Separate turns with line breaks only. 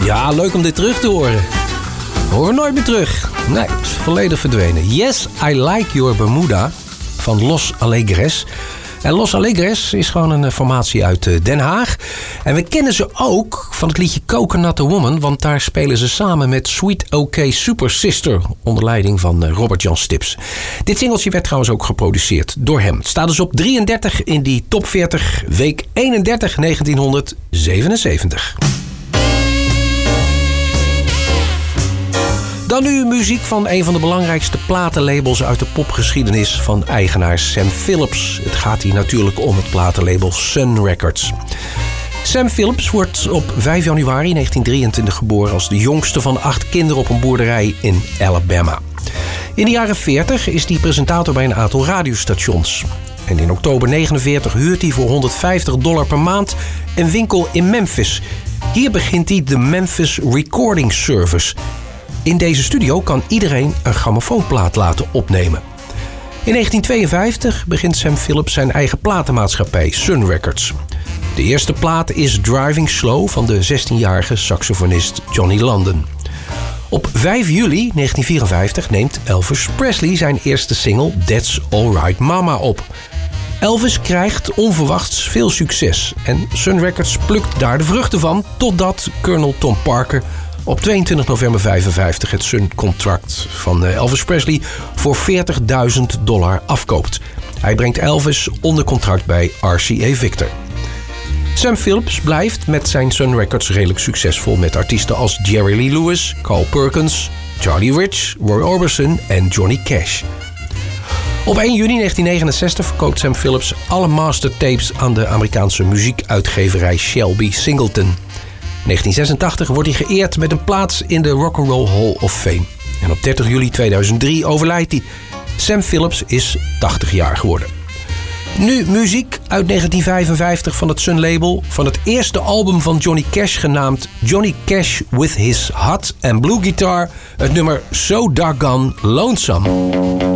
Ja, leuk om dit terug te horen. We horen nooit meer terug. Nee, het is volledig verdwenen. Yes, I Like Your Bermuda van Los Alegres. En Los Alegres is gewoon een formatie uit Den Haag. En we kennen ze ook van het liedje Coconut the Woman, want daar spelen ze samen met Sweet OK Super Sister onder leiding van Robert Jan Stips. Dit singeltje werd trouwens ook geproduceerd door hem. Het staat dus op 33 in die top 40, week 31 1977. Dan nu muziek van een van de belangrijkste platenlabels uit de popgeschiedenis van eigenaar Sam Phillips. Het gaat hier natuurlijk om het platenlabel Sun Records. Sam Phillips wordt op 5 januari 1923 geboren als de jongste van 8 kinderen op een boerderij in Alabama. In de jaren 40 is hij presentator bij een aantal radiostations. En in oktober 1949 huurt hij voor $150 per maand een winkel in Memphis. Hier begint hij de Memphis Recording Service. In deze studio kan iedereen een grammofoonplaat laten opnemen. In 1952 begint Sam Phillips zijn eigen platenmaatschappij Sun Records. De eerste plaat is Driving Slow van de 16-jarige saxofonist Johnny London. Op 5 juli 1954 neemt Elvis Presley zijn eerste single That's Alright Mama op. Elvis krijgt onverwachts veel succes en Sun Records plukt daar de vruchten van totdat Colonel Tom Parker op 22 november 1955 het Sun-contract van Elvis Presley voor $40.000 afkoopt. Hij brengt Elvis onder contract bij RCA Victor. Sam Phillips blijft met zijn Sun Records redelijk succesvol met artiesten als Jerry Lee Lewis, Carl Perkins, Charlie Rich, Roy Orbison en Johnny Cash. Op 1 juni 1969 verkoopt Sam Phillips alle mastertapes aan de Amerikaanse muziekuitgeverij Shelby Singleton. In 1986 wordt hij geëerd met een plaats in de Rock'n'Roll Hall of Fame. En op 30 juli 2003 overlijdt hij. Sam Phillips is 80 jaar geworden. Nu muziek uit 1955 van het Sun label. Van het eerste album van Johnny Cash genaamd Johnny Cash with his hot and blue guitar. Het nummer So Doggone Lonesome.